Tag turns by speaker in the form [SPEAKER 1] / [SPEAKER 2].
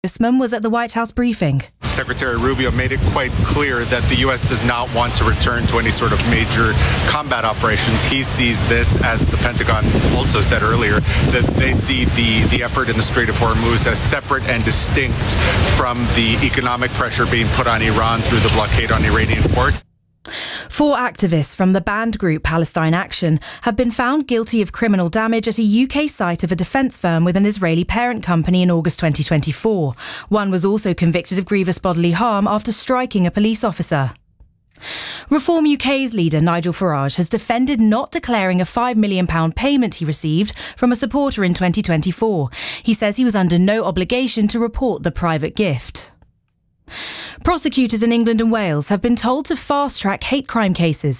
[SPEAKER 1] Usman was at the White House briefing.
[SPEAKER 2] Secretary Rubio made it quite clear that the U.S. does not want to return to any sort of major combat operations. He sees this, as the Pentagon also said earlier, that they see the effort in the Strait of Hormuz as separate and distinct from the economic pressure being put on Iran through the blockade on Iranian ports.
[SPEAKER 1] 4 activists from the banned group Palestine Action have been found guilty of criminal damage at a UK site of a defence firm with an Israeli parent company in August 2024. One was also convicted of grievous bodily harm after striking a police officer. Reform UK's leader Nigel Farage has defended not declaring a £5 million payment he received from a supporter in 2024. He says he was under no obligation to report the private gift. Prosecutors in England and Wales have been told to fast-track hate crime cases